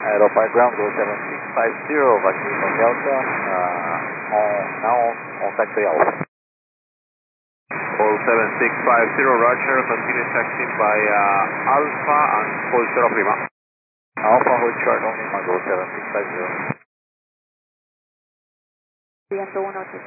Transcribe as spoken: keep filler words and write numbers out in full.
Aeropark ground go seven six five zero, vacuum from Delta, uh, on, now on, on taxi Alpha. All seven six five zero, Roger, continue taxiing by uh, Alpha and hold short of Lima. Alpha hold short on Lima, go seven six five zero. Viento uno ocho.